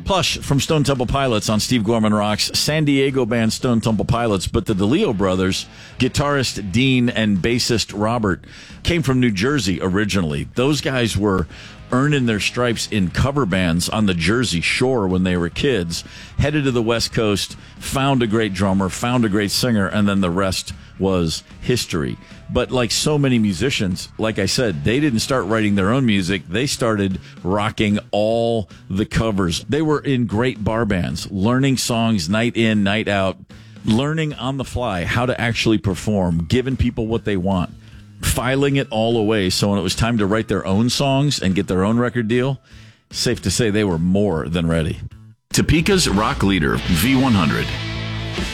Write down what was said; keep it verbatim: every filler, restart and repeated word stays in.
Plush from Stone Temple Pilots on Steve Gorman Rocks. San Diego band Stone Temple Pilots, but the DeLeo brothers, guitarist Dean and bassist Robert, came from New Jersey originally. Those guys were earning their stripes in cover bands on the Jersey Shore when they were kids, headed to the West Coast, found a great drummer, found a great singer, and then the rest was history. But like so many musicians, like I said, they didn't start writing their own music. They started rocking all the covers. They were in great bar bands, learning songs night in, night out, learning on the fly how to actually perform, giving people what they want, filing it all away. So when it was time to write their own songs and get their own record deal, safe to say they were more than ready. Topeka's rock leader, V one hundred.